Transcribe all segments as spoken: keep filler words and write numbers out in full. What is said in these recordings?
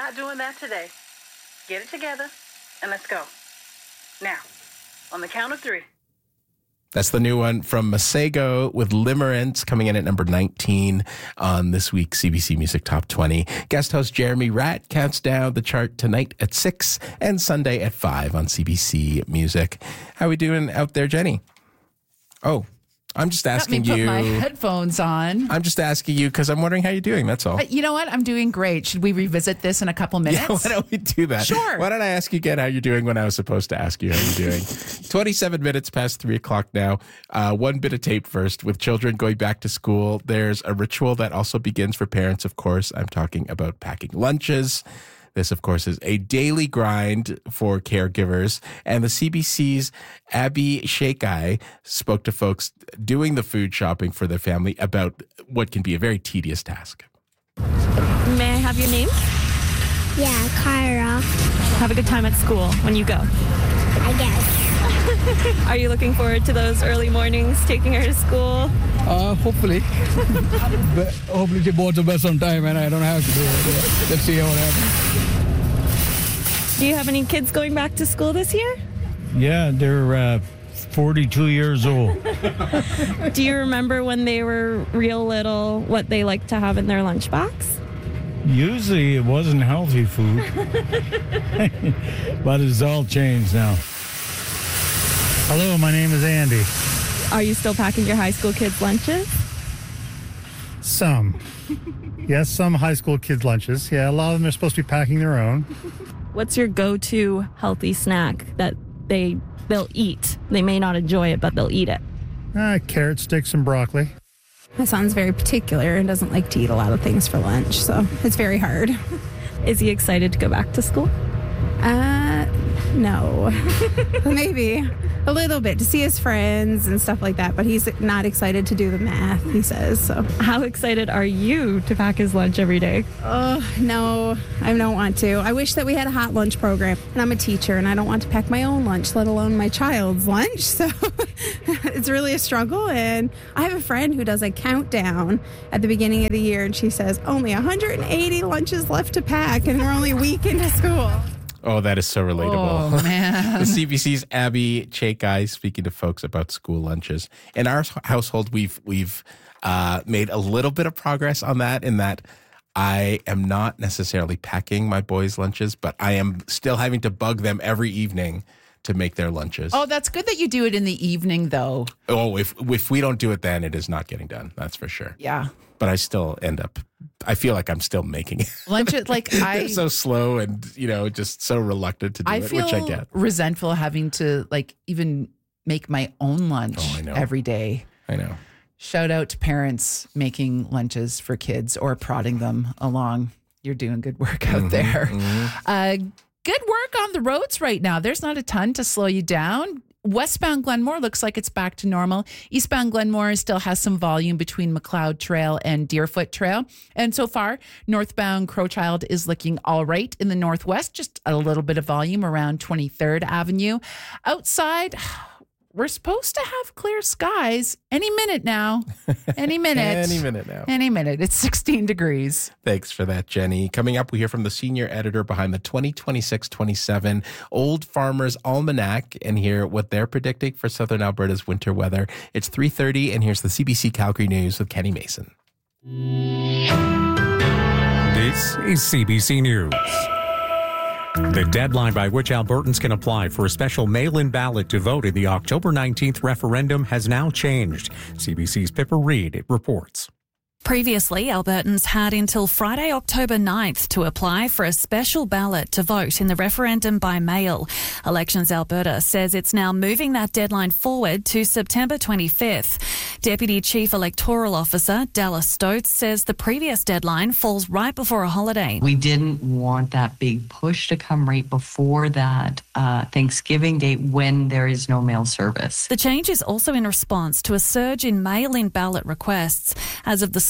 not doing that today. Get it together and let's go. Now, on the count of three. That's the new one from Masego with Limerence, coming in at number nineteen on this week's C B C Music Top twenty. Guest host Jeremy Ratt counts down the chart tonight at six and Sunday at five on C B C Music. How are we doing out there, Jenny? Oh, I'm just asking Let me you. put my headphones on. I'm just asking you because I'm wondering how you're doing. That's all. But you know what? I'm doing great. Should we revisit this in a couple minutes? Yeah, why don't we do that? Sure. Why don't I ask you again how you're doing when I was supposed to ask you how you're doing? twenty-seven minutes past three o'clock now. Uh, one bit of tape first. With children going back to school, there's a ritual that also begins for parents, of course. I'm talking about packing lunches. This, of course, is a daily grind for caregivers. And the C B C's Abby Shekai spoke to folks doing the food shopping for their family about what can be a very tedious task. May I have your name? Yeah, Kyra, Have a good time at school when you go. I guess. Are you looking forward to those early mornings taking her to school? Uh, hopefully. But hopefully she boards the bus on time and I don't have to do it. Yeah. Let's see how it happens. Do you have any kids going back to school this year? Yeah, they're uh, forty-two years old. Do you remember when they were real little what they liked to have in their lunchbox? Usually it wasn't healthy food. But it's all changed now. Hello, my name is Andy. Are you still packing your high school kids' lunches? Some. Yes, some high school kids' lunches. Yeah, a lot of them are supposed to be packing their own. What's your go-to healthy snack that they, they'll eat? They may not enjoy it, but they'll eat it. Uh, carrot sticks and broccoli. My son's very particular and doesn't like to eat a lot of things for lunch, so it's very hard. Is he excited to go back to school? Uh, no. Maybe a little bit to see his friends and stuff like that, but he's not excited to do the math, he says. So, how excited are you to pack his lunch every day? Oh, no, I don't want to. I wish that we had a hot lunch program, and I'm a teacher, and I don't want to pack my own lunch, let alone my child's lunch. So it's really a struggle, and I have a friend who does a countdown at the beginning of the year, and she says only one hundred eighty lunches left to pack, and we're only a week into school. Oh, that is so relatable. Oh, man. The C B C's Abby Chekai speaking to folks about school lunches. In our household, we've we've uh, made a little bit of progress on that in that I am not necessarily packing my boys' lunches, but I am still having to bug them every evening to make their lunches. Oh, that's good that you do it in the evening, though. Oh, if if we don't do it then, it is not getting done. That's for sure. Yeah. But I still end up, I feel like I'm still making it. Lunch, like I... They're so slow and, you know, just so reluctant to do I it, feel which I get. resentful having to, like, even make my own lunch Oh, I know. every day. I know. Shout out to parents making lunches for kids or prodding them along. You're doing good work out Mm-hmm, there. mm-hmm. Uh, good work on the roads right now. There's not a ton to slow you down. Westbound Glenmore looks like it's back to normal. Eastbound Glenmore still has some volume between McLeod Trail and Deerfoot Trail. And so far, northbound Crowchild is looking all right in the northwest. Just a little bit of volume around twenty-third Avenue. Outside, we're supposed to have clear skies any minute now. Any minute. Any minute now. Any minute. It's sixteen degrees. Thanks for that, Jenny. Coming up, we hear from the senior editor behind the twenty twenty-six twenty-seven Old Farmer's Almanac and hear what they're predicting for Southern Alberta's winter weather. It's three thirty, and here's the C B C Calgary News with Kenny Mason. This is C B C News. The deadline by which Albertans can apply for a special mail-in ballot to vote in the October nineteenth referendum has now changed. C B C's Pippa Reid reports. Previously, Albertans had until Friday, October ninth to apply for a special ballot to vote in the referendum by mail. Elections Alberta says it's now moving that deadline forward to September twenty-fifth. Deputy Chief Electoral Officer Dallas Stoats says the previous deadline falls right before a holiday. We didn't want that big push to come right before that uh, Thanksgiving date when there is no mail service. The change is also in response to a surge in mail-in ballot requests. As of this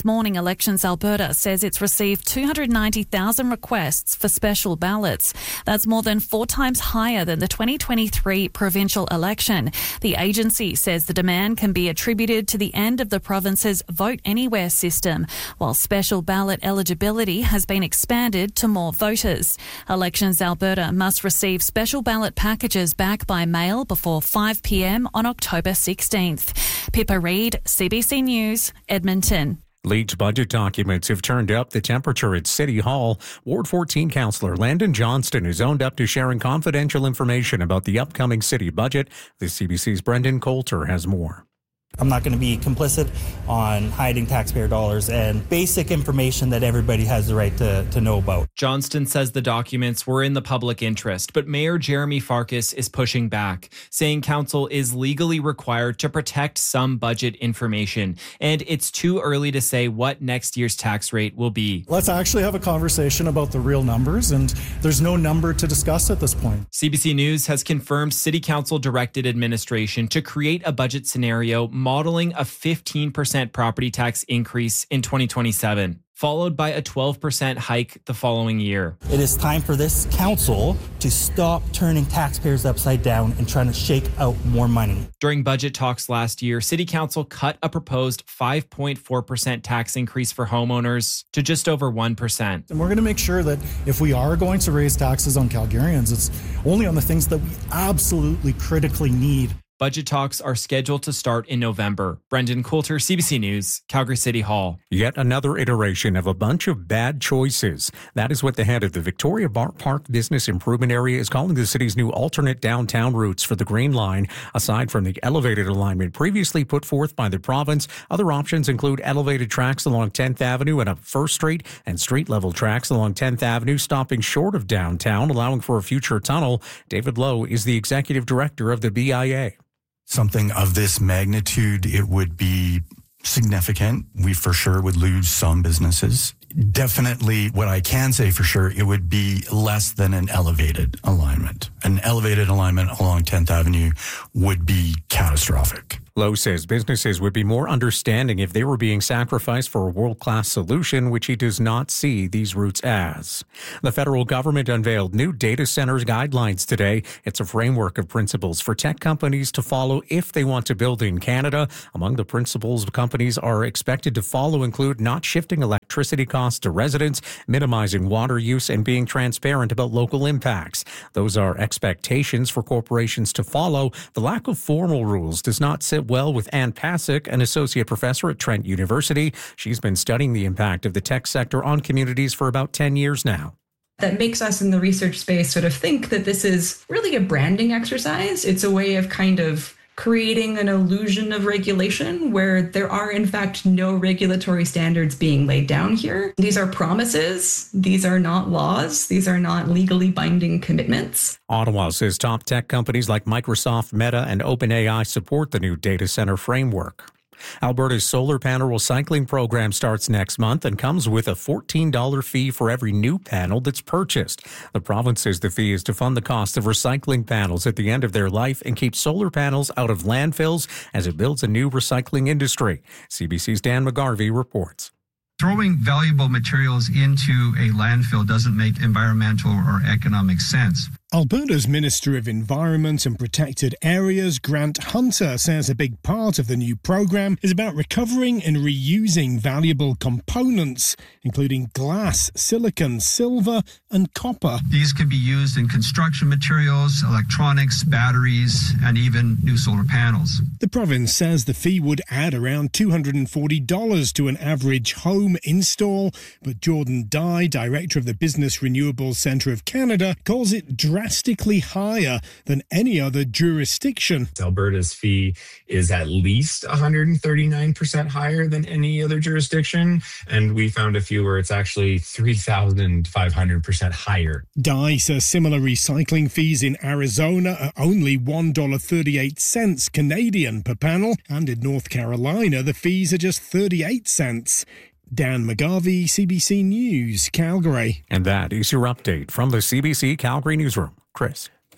morning, Elections Alberta says it's received two hundred ninety thousand requests for special ballots. That's more than four times higher than the twenty twenty-three provincial election. The agency says the demand can be attributed to the end of the province's Vote Anywhere system, while special ballot eligibility has been expanded to more voters. Elections Alberta must receive special ballot packages back by mail before five p.m. on October sixteenth. Pippa Reid, C B C News, Edmonton. Leaked budget documents have turned up the temperature at City Hall. Ward fourteen councillor Landon Johnston has owned up to sharing confidential information about the upcoming city budget. The C B C's Brendan Coulter has more. I'm not going to be complicit on hiding taxpayer dollars and basic information that everybody has the right to, to know about. Johnston says the documents were in the public interest, but Mayor Jeremy Farkas is pushing back, saying council is legally required to protect some budget information, and it's too early to say what next year's tax rate will be. Let's actually have a conversation about the real numbers, and there's no number to discuss at this point. C B C News has confirmed City Council directed administration to create a budget scenario modeling a fifteen percent property tax increase in twenty twenty-seven, followed by a twelve percent hike the following year. It is time for this council to stop turning taxpayers upside down and trying to shake out more money. During budget talks last year, City Council cut a proposed five point four percent tax increase for homeowners to just over one percent. And we're going to make sure that if we are going to raise taxes on Calgarians, it's only on the things that we absolutely critically need. Budget talks are scheduled to start in November. Brendan Coulter, C B C News, Calgary City Hall. Yet another iteration of a bunch of bad choices. That is what the head of the Victoria Bar Park Business Improvement Area is calling the city's new alternate downtown routes for the Green Line. Aside from the elevated alignment previously put forth by the province, other options include elevated tracks along tenth Avenue and up First Street, and street-level tracks along tenth Avenue stopping short of downtown, allowing for a future tunnel. David Lowe is the executive director of the B I A. Something of this magnitude, it would be significant. We for sure would lose some businesses. Definitely, what I can say for sure, it would be less than an elevated alignment. An elevated alignment along tenth Avenue would be catastrophic. Lowe says businesses would be more understanding if they were being sacrificed for a world-class solution, which he does not see these routes as. The federal government unveiled new data centers guidelines today. It's a framework of principles for tech companies to follow if they want to build in Canada. Among the principles companies are expected to follow include not shifting electricity costs to residents, minimizing water use, and being transparent about local impacts. Those are expectations for corporations to follow. The lack of formal rules does not sit well with Ann Pasick, an associate professor at Trent University. She's been studying the impact of the tech sector on communities for about ten years now. That makes us in the research space sort of think that this is really a branding exercise. It's a way of kind of creating an illusion of regulation where there are, in fact, no regulatory standards being laid down here. These are promises. These are not laws. These are not legally binding commitments. Ottawa says top tech companies like Microsoft, Meta, and OpenAI support the new data center framework. Alberta's solar panel recycling program starts next month and comes with a fourteen dollars fee for every new panel that's purchased. The province says the fee is to fund the cost of recycling panels at the end of their life and keep solar panels out of landfills as it builds a new recycling industry. C B C's Dan McGarvey reports. Throwing valuable materials into a landfill doesn't make environmental or economic sense. Alberta's Minister of Environment and Protected Areas, Grant Hunter, says a big part of the new program is about recovering and reusing valuable components, including glass, silicon, silver, and copper. These can be used in construction materials, electronics, batteries, and even new solar panels. The province says the fee would add around two hundred forty dollars to an average home install, but Jordan Dye, director of the Business Renewables Centre of Canada, calls it drastically higher than any other jurisdiction. Alberta's fee is at least one hundred thirty-nine percent higher than any other jurisdiction, and we found a few where it's actually three thousand five hundred percent higher. Dye says similar recycling fees in Arizona are only one dollar and thirty-eight cents Canadian per panel, and in North Carolina the fees are just thirty-eight cents. Dan McGarvey, C B C News, Calgary. And that is your update from the C B C Calgary newsroom. Chris.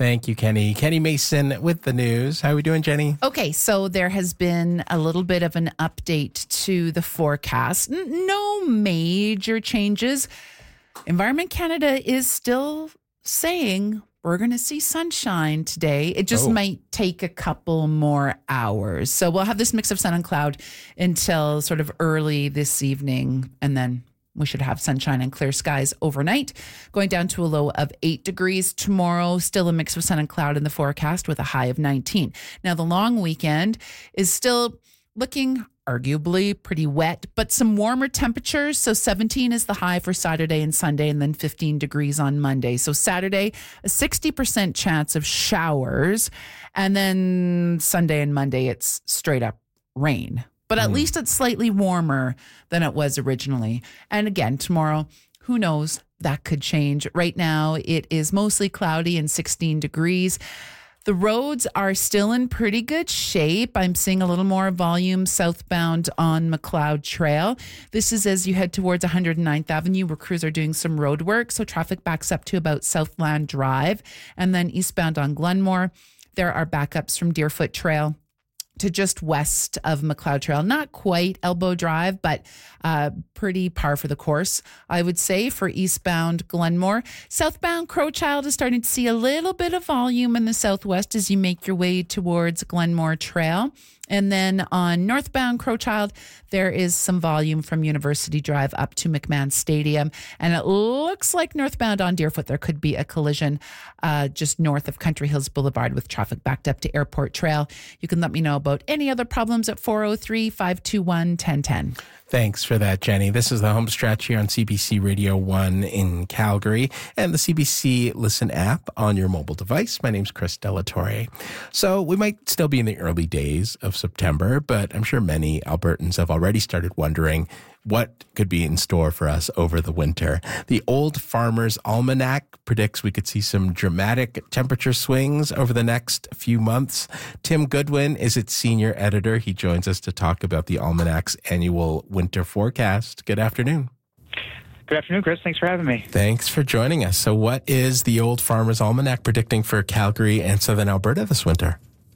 Thank you, Kenny. Kenny Mason with the news. How are we doing, Jenny? Okay, so there has been a little bit of an update to the forecast. N- no major changes. Environment Canada is still saying we're going to see sunshine today. It just Oh. might take a couple more hours. So we'll have this mix of sun and cloud until sort of early this evening, and then we should have sunshine and clear skies overnight, going down to a low of eight degrees tomorrow. Still a mix of sun and cloud in the forecast with a high of nineteen. Now, the long weekend is still looking arguably pretty wet, but some warmer temperatures. So seventeen is the high for Saturday and Sunday, and then fifteen degrees on Monday. So Saturday, a sixty percent chance of showers. And then Sunday and Monday, it's straight up rain. But at least it's slightly warmer than it was originally. And again, tomorrow, who knows? That could change. Right now, it is mostly cloudy and sixteen degrees. The roads are still in pretty good shape. I'm seeing a little more volume southbound on McLeod Trail. This is as you head towards one hundred ninth Avenue, where crews are doing some road work. So traffic backs up to about Southland Drive. And then eastbound on Glenmore, there are backups from Deerfoot Trail to just west of McLeod Trail. Not quite Elbow Drive, but uh, pretty par for the course, I would say, for eastbound Glenmore. Southbound Crowchild is starting to see a little bit of volume in the southwest as you make your way towards Glenmore Trail. And then on northbound Crowchild, there is some volume from University Drive up to McMahon Stadium. And it looks like northbound on Deerfoot, there could be a collision uh, just north of Country Hills Boulevard with traffic backed up to Airport Trail. You can let me know about any other problems at four oh three, five two one, one oh one oh. Thanks for that, Jenny. This is the home stretch here on C B C Radio one in Calgary and the C B C Listen app on your mobile device. My name's Chris Delatorre. So we might still be in the early days of September, but I'm sure many Albertans have already started wondering what could be in store for us over the winter. The Old Farmer's Almanac predicts we could see some dramatic temperature swings over the next few months. Tim Goodwin is its senior editor. He joins us to talk about the Almanac's annual winter forecast. Good afternoon. Good afternoon, Chris. Thanks for having me. Thanks for joining us. So what is the Old Farmer's Almanac predicting for Calgary and southern Alberta this winter?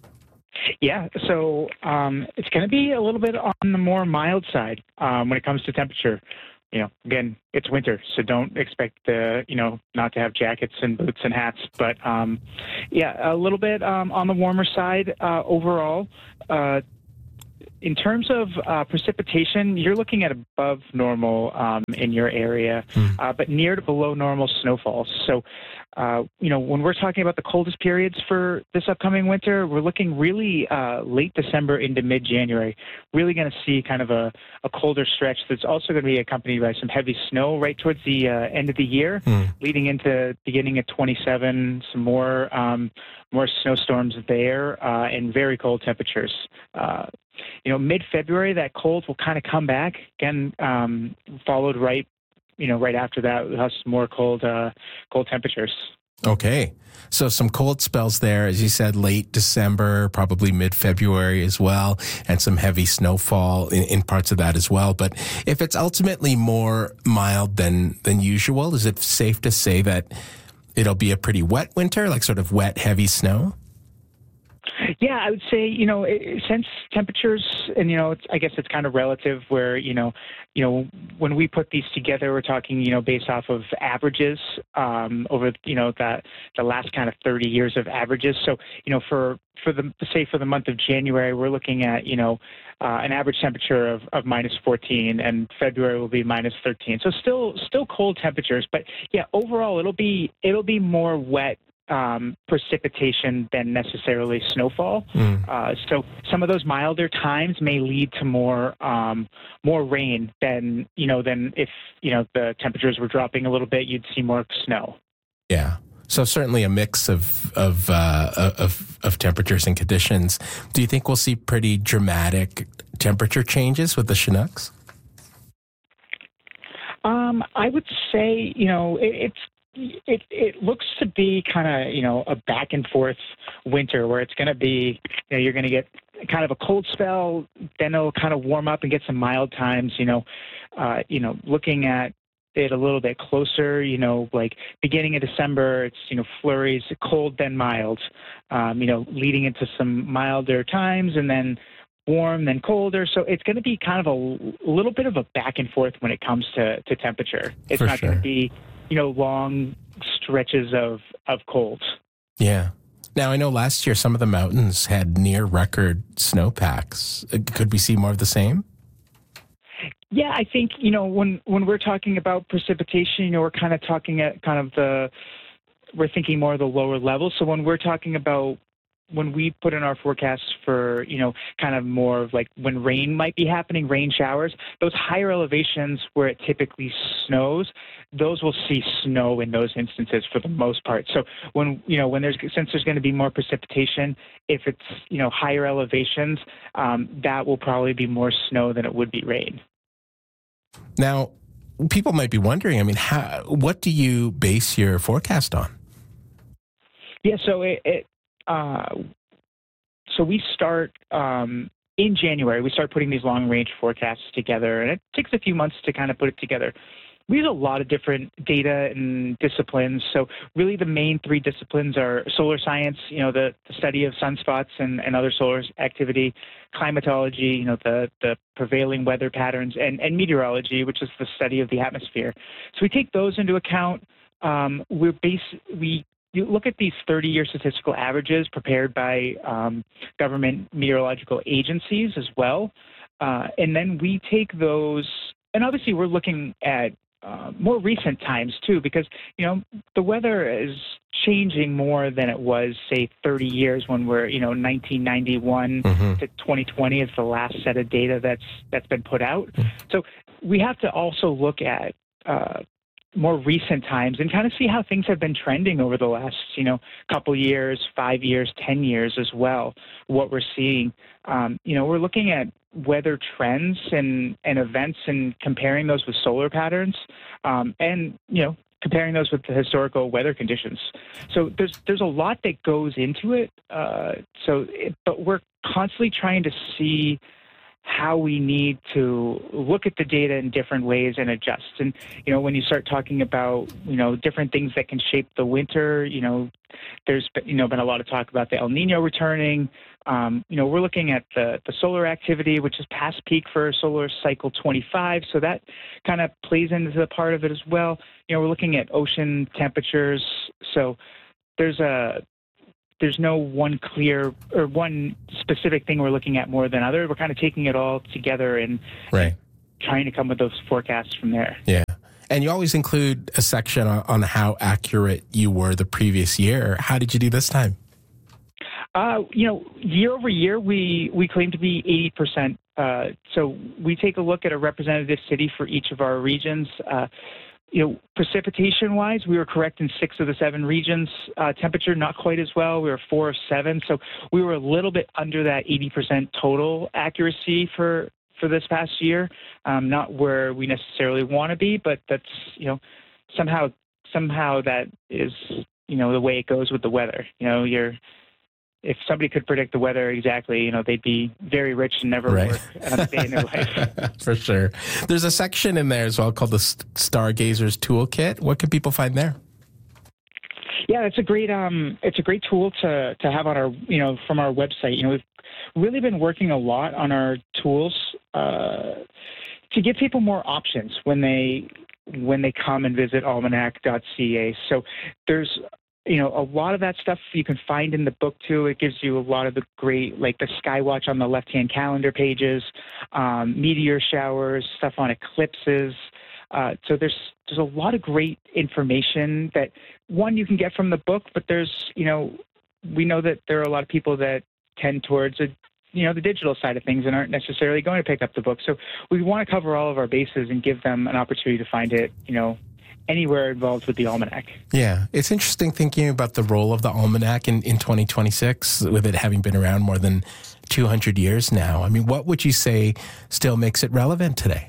Yeah, so um, it's going to be a little bit on the more mild side um, when it comes to temperature. You know, again, it's winter, so don't expect the, you know, not to have jackets and boots and hats. But um, yeah, a little bit um, on the warmer side uh, overall. Uh, in terms of uh, precipitation, you're looking at above normal um, in your area, mm. uh, but near to below normal snowfalls. So, uh, you know, when we're talking about the coldest periods for this upcoming winter, we're looking really uh, late December into mid-January. Really going to see kind of a, a colder stretch that's also going to be accompanied by some heavy snow right towards the uh, end of the year, mm. leading into beginning at twenty-seven, some more um, more snowstorms there, uh, and very cold temperatures. Uh, you know, mid-February, that cold will kind of come back again, um, followed right, you know, right after that, we'll have some more cold, uh, cold temperatures. Okay. So some cold spells there, as you said, late December, probably mid-February as well, and some heavy snowfall in, in parts of that as well. But if it's ultimately more mild than, than usual, is it safe to say that it'll be a pretty wet winter, like sort of wet, heavy snow? Yeah, I would say, you know, it, since temperatures, and, you know, it's, I guess it's kind of relative where, you know, you know, when we put these together, we're talking, you know, based off of averages um, over, you know, that the last kind of thirty years of averages. So, you know, for, for the, say for the month of January, we're looking at, you know, uh, an average temperature of, of minus fourteen, and February will be minus thirteen. So still, still cold temperatures, but yeah, overall it'll be, it'll be more wet Um, precipitation than necessarily snowfall. Mm. Uh, so some of those milder times may lead to more um, more rain than, you know, than if, you know, the temperatures were dropping a little bit, you'd see more snow. Yeah. So certainly a mix of of, uh, of of temperatures and conditions. Do you think we'll see pretty dramatic temperature changes with the Chinooks? Um, I would say, you know, it, it's It it looks to be kind of, you know, a back and forth winter where it's going to be, you know, you're going to get kind of a cold spell, then it'll kind of warm up and get some mild times, you know, uh, you know, looking at it a little bit closer, you know, like beginning of December, it's, you know, flurries, cold then mild, um, you know, leading into some milder times, and then warm, then colder. So it's going to be kind of a, a little bit of a back and forth when it comes to, to temperature. It's For not sure. going to be, you know, long stretches of, of cold. Yeah. Now, I know last year some of the mountains had near record snowpacks. Uh, Could we see more of the same? Yeah, I think, you know, when, when we're talking about precipitation, you know, we're kind of talking at kind of the, we're thinking more of the lower levels. So when we're talking about, when we put in our forecasts for, you know, kind of more of like when rain might be happening, rain showers, those higher elevations where it typically snows, those will see snow in those instances for the most part. So when, you know, when there's, since there's going to be more precipitation, if it's, you know, higher elevations, um, that will probably be more snow than it would be rain. Now, people might be wondering, I mean, how, what do you base your forecast on? Yeah, so it, it uh, so we start um, in January. We start putting these long-range forecasts together, and it takes a few months to kind of put it together. We use a lot of different data and disciplines. So really the main three disciplines are solar science, you know, the, the study of sunspots and, and other solar activity, climatology, you know, the, the prevailing weather patterns, and, and meteorology, which is the study of the atmosphere. So we take those into account. Um, we're base, we you look at these thirty-year statistical averages prepared by um, government meteorological agencies as well. Uh, and then we take those, and obviously we're looking at Uh, more recent times too, because, you know, the weather is changing more than it was, say, thirty years when we're, you know, nineteen ninety-one Mm-hmm. to twenty twenty is the last set of data that's that's been put out. So we have to also look at uh, more recent times and kind of see how things have been trending over the last, you know, couple years, five years, ten years as well, what we're seeing. Um, you know, we're looking at weather trends and, and events and comparing those with solar patterns, um, and, you know, comparing those with the historical weather conditions. So there's there's a lot that goes into it. Uh, so, it, but we're constantly trying to see how we need to look at the data in different ways and adjust. And, you know, when you start talking about, you know, different things that can shape the winter, you know, there's, you know, been a lot of talk about the El Nino returning. Um, you know, we're looking at the, the solar activity, which is past peak for solar cycle twenty-five. So that kind of plays into the part of it as well. You know, we're looking at ocean temperatures. So there's a, there's no one clear or one specific thing we're looking at more than other. We're kind of taking it all together and Right. trying to come with those forecasts from there. Yeah. And you always include a section on, on how accurate you were the previous year. How did you do this time? Uh, you know, year over year, we, we claim to be eighty percent. Uh, so we take a look at a representative city for each of our regions. Uh, you know, precipitation-wise, we were correct in six of the seven regions. Uh, temperature, not quite as well. We were four of seven. So we were a little bit under that eighty percent total accuracy for, for this past year. Um, not where we necessarily want to be, but that's, you know, somehow, somehow that is, you know, the way it goes with the weather. You know, you're, if somebody could predict the weather exactly, you know, they'd be very rich and never Right. work a day in their life. For sure. There's a section in there as well called the Stargazers Toolkit. What can people find there? Yeah, it's a great um, it's a great tool to to have on our, you know, from our website. You know, we've really been working a lot on our tools uh, to give people more options when they when they come and visit almanac dot c a. So there's, you know, a lot of that stuff you can find in the book too. It gives you a lot of the great, like the Skywatch on the left-hand calendar pages, um, meteor showers, stuff on eclipses. Uh, so there's there's a lot of great information that, one, you can get from the book, but there's, you know, we know that there are a lot of people that tend towards a, you know, the digital side of things and aren't necessarily going to pick up the book. So we want to cover all of our bases and give them an opportunity to find it, you know, anywhere involved with the Almanac. Yeah, it's interesting thinking about the role of the Almanac in, in twenty twenty-six, with it having been around more than two hundred years now. I mean, what would you say still makes it relevant today?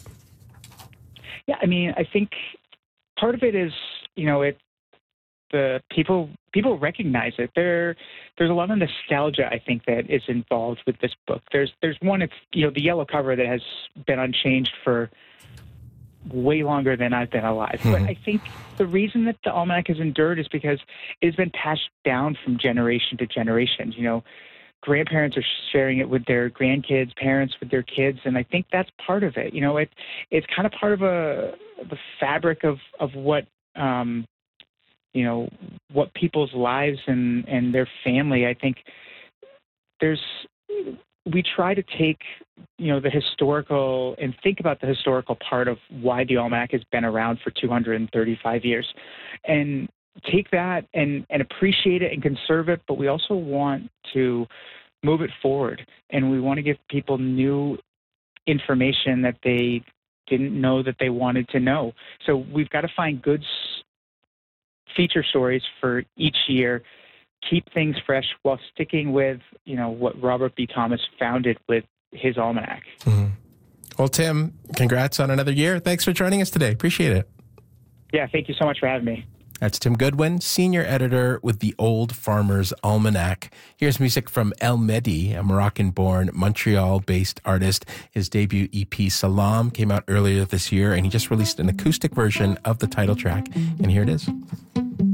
Yeah, I mean, I think part of it is, you know, it the people people recognize it. There, there's a lot of nostalgia, I think, that is involved with this book. There's there's one, it's, you know, the yellow cover that has been unchanged for way longer than I've been alive. Mm-hmm. But I think the reason that the almanac has endured is because it has been passed down from generation to generation. You know, grandparents are sharing it with their grandkids, parents with their kids, and I think that's part of it. You know, it it's kind of part of a the fabric of of what um, you know what people's lives and and their family. I think there's we try to take you know the historical and think about the historical part of why the almanac has been around for two hundred thirty-five years, and take that and, and appreciate it and conserve it, but we also want to move it forward, and we want to give people new information that they didn't know that they wanted to know. So we've got to find good s- feature stories for each year, keep things fresh while sticking with, you know, what Robert B. Thomas founded with his almanac. Mm-hmm. Well, Tim, congrats on another year. Thanks for joining us today. Appreciate it. Yeah, thank you so much for having me. That's Tim Goodwin, senior editor with the Old Farmer's Almanac. Here's music from El Mehdi, a Moroccan-born, Montreal-based artist. His debut E P, Salam, came out earlier this year, and he just released an acoustic version of the title track. And here it is.